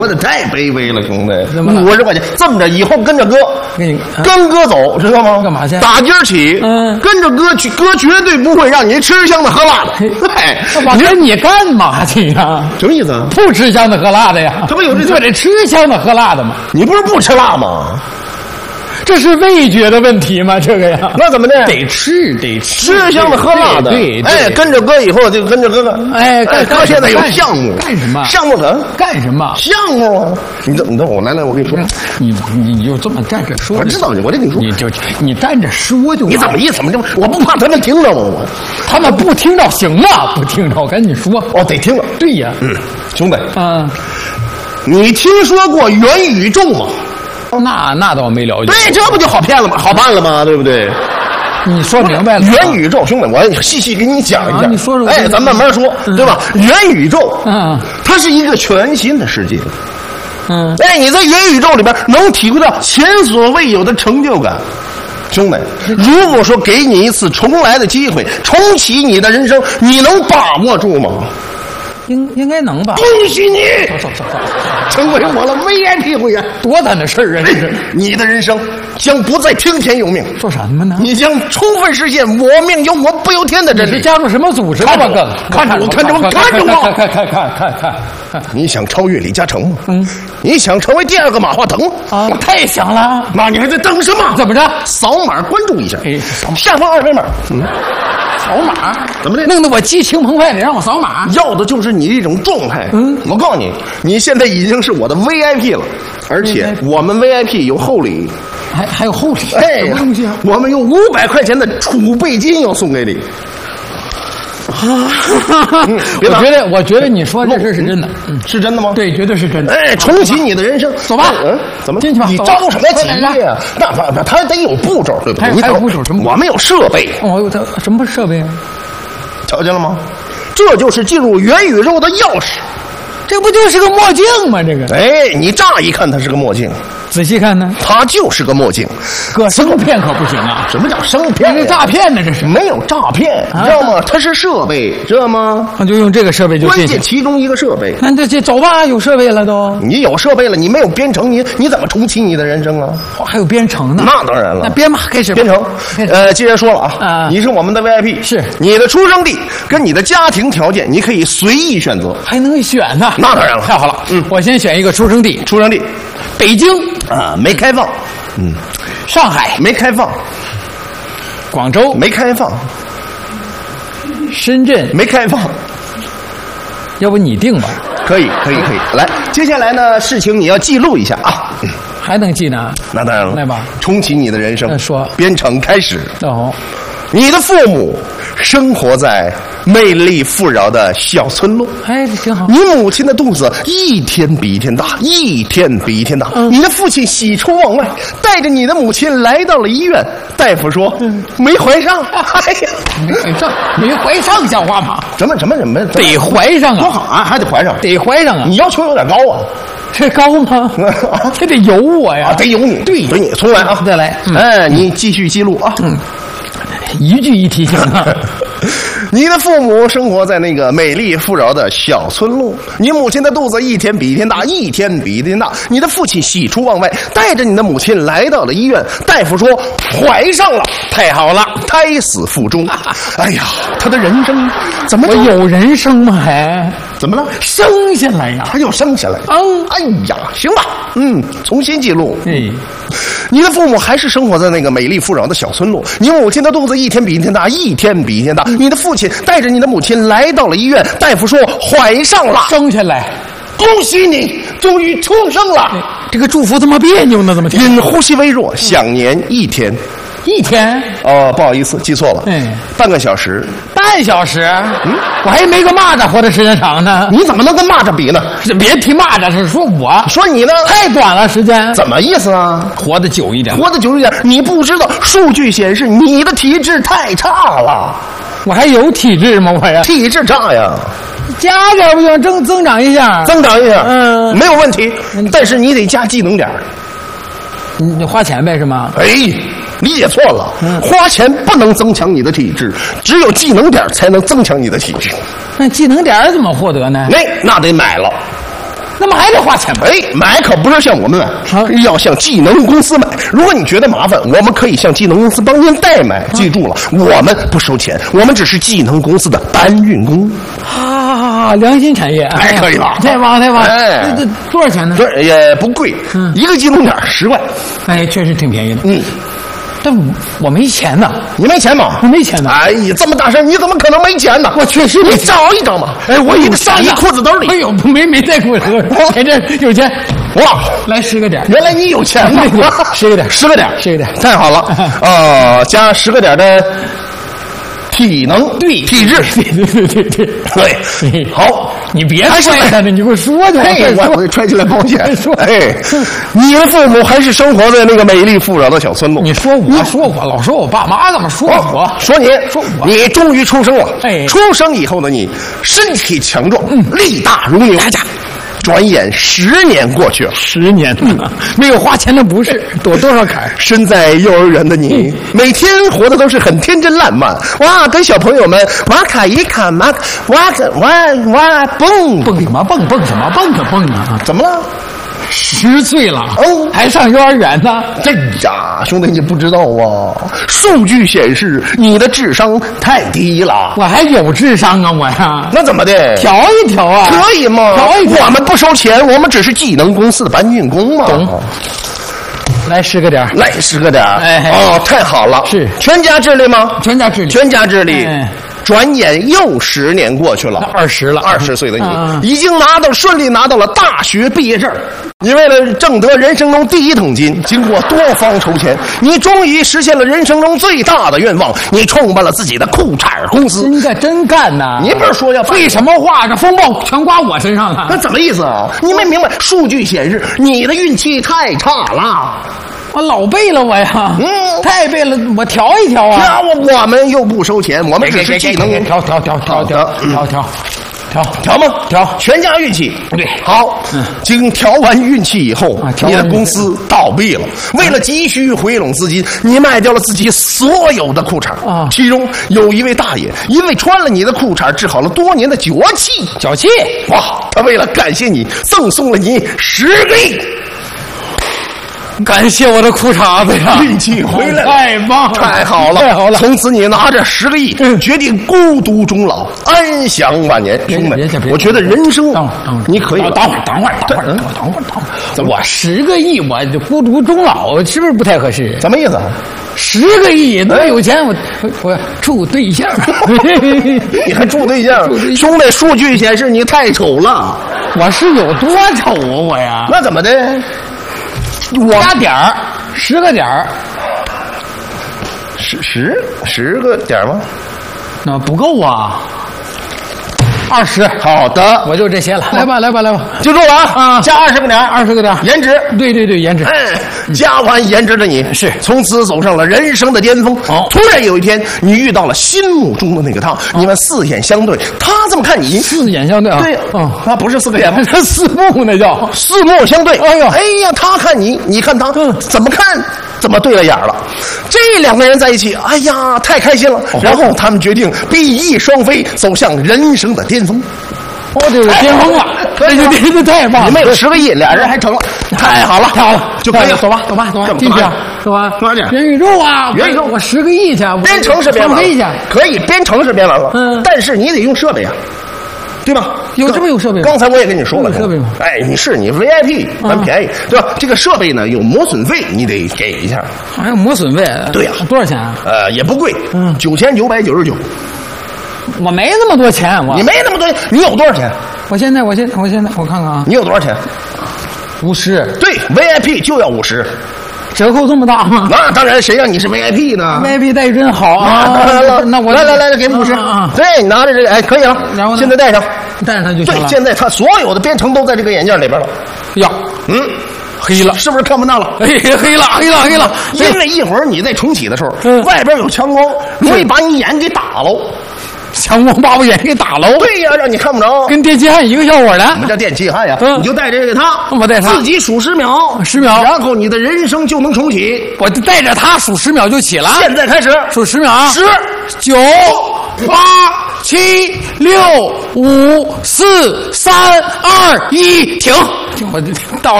我得太卑微了，兄弟，50块钱，这么着，以后跟着哥，跟哥走，知道吗？ 干嘛去？ 打今儿起，跟着哥去，哥绝对不会让你吃香的喝辣的。哎， 我跟你干嘛去呀？ 什么意思啊？ 不吃香的喝辣的呀？ 这不有这就得吃香的喝辣的吗？ 你不是不吃辣吗？ 这是味觉的问题吗？这个呀， 那怎么的？ 得吃香的喝辣的。对，哎，跟着哥以后就跟着哥哥。 哎， 哥现在有项目， 干什么？ 项目干什么？ 项目啊！你等，我来，我跟你说， 你就这么站着说。 我知道，我跟你说， 你站着说就。 你怎么意思？我不怕他们听着吗？ 他们不听着行吗？不听着，我跟你说。 哦，得听着。 对呀， 兄弟，你听说过元宇宙吗？ 那倒没了解。 对，这不就好骗了吗？好办了吗？对不对？ 你说明白了。 元宇宙，兄弟，我细细给你讲一下。 你说说。 哎，咱慢慢说，对吧？元宇宙，它是一个全新的世界。哎，你在元宇宙里边能体会到前所未有的成就感。兄弟，如果说给你一次重来的机会，重启你的人生，你能把握住吗？ 应该能吧。 恭喜你， 走， 成为我的 VIP 会员。 多大的事儿啊！这是你的人生将不再听天由命。 说什么呢？ 你将充分实现我命由我不由天的真理。 你是加入什么组织了吧？哥， 看着我， 看！ 你想超越李嘉诚吗？你想成为第2个马化腾吗？ 我太想了。 那你还在等什么？ 怎么着？ 扫码关注一下。下方2维码。 扫码？ 怎么的？ 弄得我激情澎湃的，让我扫码？ 要的就是你这种状态。我告诉你，你现在已经是我的 VIP 了，而且我们 VIP 有厚礼。 还有厚礼？ 哎， 什么东西啊？ 我们有500块钱的储备金要送给你。 我觉得你说这事是真的。 是真的吗？ 对，绝对是真的。 哎，重启你的人生， 走吧。 怎么进去吧？ 你着什么急呀？那他得有步骤，对不对？ 还有步骤什么？ 我们有设备。 什么设备啊？ 瞧见了吗？这就是进入元宇宙的钥匙。 这不就是个墨镜吗？这个。 哎，你乍一看它是个墨镜。 仔细看呢， 它就是个墨镜。 哥，生骗可不行啊！ 什么叫生骗？ 这是诈骗呢，这是没有诈骗，知道吗？它是设备，知道吗？ 那就用这个设备就关键其中一个设备。 那这走吧，有设备了都。 你有设备了，你没有编程，你怎么重启你的人生啊？ 还有编程呢？ 那当然了。 那编吧，开始编程。既然说了啊，你是我们的 VIP， 是你的出生地跟你的家庭条件，你可以随意选择， 还能选呢？ 那当然了， 太好了。我先选一个出生地。北京啊，没开放。 上海没开放。 广州没开放。 深圳没开放。 要不你定吧？ 可以。来，接下来呢，事情你要记录一下啊。 还能记呢？ 那当然了。 来吧， 重启你的人生。 说， 编程开始。 你的父母生活在魅力富饶的小村落。 哎，挺好。 你母亲的肚子一天比一天大，一天比一天大。你的父亲喜出望外，带着你的母亲来到了医院。大夫说，没怀上。哎呀， 没怀上，像话吗？ 怎么得怀上啊？ 多好啊，还得怀上， 得怀上啊！ 你要求有点高啊。 这高吗？这得有我呀！ 得有你，对你重来啊！ 再来， 哎，你继续记录啊！ 一句一提醒啊！ 你的父母生活在那个美丽富饶的小村落，你母亲的肚子一天比一天大，一天比一天大。你的父亲喜出望外，带着你的母亲来到了医院。大夫说怀上了，太好了，胎死腹中。哎呀，他的人生怎么？ 我有人生吗？还怎么了？ 生下来呀！ 他要生下来。哎呀，行吧，重新记录。你的父母还是生活在那个美丽富饶的小村落，你母亲的肚子一天比一天大，一天比一天大。你的父亲带着你的母亲来到了医院，大夫说怀上了， 生下来。 恭喜你，终于出生了。 这个祝福这么别扭呢？怎么听？ 因呼吸微弱，享年1天。 1天？ 哦，不好意思，记错了。半个小时。 半小时？我还没个蚂蚱活的时间长呢。 你怎么能跟蚂蚱比呢？ 别提蚂蚱，是说我。 说你呢？ 太短了时间。 怎么意思啊？ 活得久一点。 你不知道，数据显示你的体质太差了。 我还有体质吗？我呀， 体质差呀。 加点不行，增长一下。 没有问题。但是你得加技能点。 你花钱呗，是吗？ 哎，理解错了。花钱不能增强你的体质，只有技能点才能增强你的体质。 那技能点怎么获得呢？ 那得买了。 那么还得花钱吗？ 哎，买可不是向我们买，要向技能公司买。如果你觉得麻烦，我们可以向技能公司帮您代买。记住了，我们不收钱，我们只是技能公司的搬运工。 啊，良心产业， 哎，可以吧？ 太棒太棒！ 哎， 这多少钱呢？ 这也不贵，一个技能点10块。 哎，确实挺便宜的。但我没钱呐。 你没钱吗？ 我没钱呐。 哎呀，这么大事你怎么可能没钱呢？ 我确实没钱。 你找一找嘛。哎，我一上你裤子兜里。 哎呦，没在裤子兜里。哎，这有钱。 哇， 来10个点。 原来你有钱呢。 10个点 ，10个点 ，10个点， 太好了。加10个点的体能， 对， 体质，对，好， 你别揣他呢，你给我说去。 我揣起来抱歉。哎，你的父母还是生活在那个美丽富饶的小村落。 你说我，老说我爸妈怎么说我？ 说你终于出生了。 哎， 出生以后的你身体强壮，力大如牛。转眼10年过去了 ，10年没有花钱的不是躲多少坎。 身在幼儿园的你，每天活的都是很天真烂漫，哇，跟小朋友们哇卡一卡嘛，哇蹦什么蹦什么蹦个蹦啊？ 怎么了 ？10岁了哦， 还上幼儿园呢。 这呀，兄弟你不知道啊，数据显示你的智商太低了。 我还有智商啊，我呀。 那怎么的？ 调一调啊。 可以吗？ 调一调。 我们不收钱，我们只是技能公司的搬运工嘛。 懂。来10个点， 来10个点。 哎， 哦，太好了。 是全家智力吗？ 全家智力。 全家智力。转眼又10年过去了 ，20了 ，20岁的你已经顺利拿到了大学毕业证。你为了挣得人生中第一桶金，经过多方筹钱，你终于实现了人生中最大的愿望，你创办了自己的裤衩公司。 你可真干呐！ 你不是说要废什么话？这风暴全刮我身上了。 那怎么意思啊？你没明白？数据显示你的运气太差了。 我老背了我呀，太背了，我调一调啊。 那我们又不收钱，我们只是技能调吗？调全家运气。 对， 好，经调完运气以后，你的公司倒闭了。为了急需回笼资金，你卖掉了自己所有的裤衩啊。其中有一位大爷，因为穿了你的裤衩治好了多年的脚气，哇！他为了感谢你，赠送了你10个亿。 感谢我的裤衩子呀！ 运气回来了， 太棒了， 太好了！从此你拿着10个亿，决定孤独终老，安享晚年。兄弟，我觉得人生，你可以等会儿，我10个亿，我就孤独终老，是不是不太合适？ 什么意思 ？10个亿，那么有钱，我处对象， 你还处对象？兄弟，数据显示你太丑了。 我是有多丑啊，我呀？ 那怎么的？ 加点儿，10个点儿 ，10个点吗？ 那不够啊，20。 好的， 我就这些了。来吧， 记住了啊！加20个点 ，20个点， 颜值。 对，颜值。 加完颜值的你是从此走上了人生的巅峰。突然有一天，你遇到了心目中的那个他，你们4眼相对，他这么看你 ，4眼相对啊？ 对，他不是4个眼吗？ 他4目那叫 4目相对。 哎呀， 他看你，你看他，怎么看怎么对了眼了。这2个人在一起，哎呀，太开心了。然后他们决定比翼双飞，走向人生的巅峰。 这个巅峰了，这太棒了！ 你们有10个亿，2人还成了，太好了，就可以了。走吧， 进去啊，走吧，元宇宙啊， 元宇宙， 我10个亿去， 编程式编完了，可以编程式编完了，但是你得用设备啊，对吧？ 这么有设备？ 刚才我也跟你说了， 设备吗？ 哎，你 VIP 很便宜，对吧？这个设备呢有磨损费，你得给一下。 还有磨损费？ 对呀， 多少钱啊？ 也不贵，9999。 我没那么多钱， 你没那么多钱，你有多少钱？ 我现在，我看看啊， 你有多少钱 ？50。 对 ，VIP 就要50， 折扣这么大吗？ 那当然，谁让你是 VIP 呢 ？VIP 待遇真好啊！那我来，给50。对，你拿着这个，可以了。 然后现在戴上它就行了。 对，现在它所有的编程都在这个眼镜里边了。 呀，黑了， 是不是看不到了？ 黑了！ 因为一会儿你在重启的时候，外边有强光，容易把你眼给打喽。 强光把我眼给打喽！ 对呀，让你看不着， 跟电气焊一个效果的。 什么叫电气焊呀？你就带着给他， 我带他， 自己数10秒 ，10秒， 然后你的人生就能重启。 我带着他数10秒就起了。 现在开始数10秒啊！10、9、8、 8、7、6、5、4、3、2、1，停！我到了。